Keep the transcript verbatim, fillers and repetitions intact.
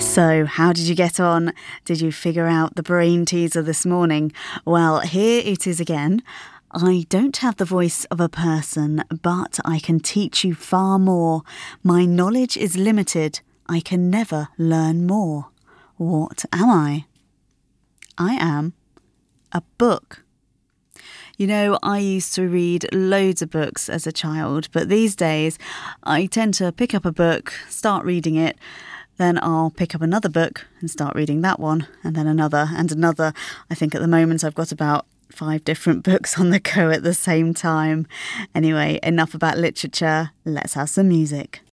So, how did you get on? Did you figure out the brain teaser this morning? Well, here it is again. I don't have the voice of a person, but I can teach you far more. My knowledge is limited. I can never learn more. What am I? I am a book. You know, I used to read loads of books as a child, but these days I tend to pick up a book, start reading it, then I'll pick up another book and start reading that one, and then another and another. I think at the moment I've got about five different books on the go at the same time. Anyway, enough about literature. Let's have some music.